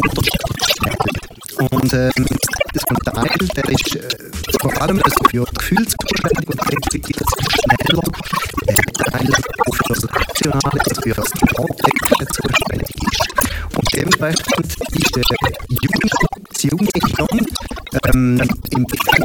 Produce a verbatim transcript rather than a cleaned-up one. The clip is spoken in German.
Und ähm, das ist ein Teil, der ist äh, vor allem also für die Gefühlsvorstellung und respektive schneller, äh, Teil, der für das Rationale, also für das Nachdenken zuständig ist. Und dementsprechend ist der junge, das junge Hirn ähm, im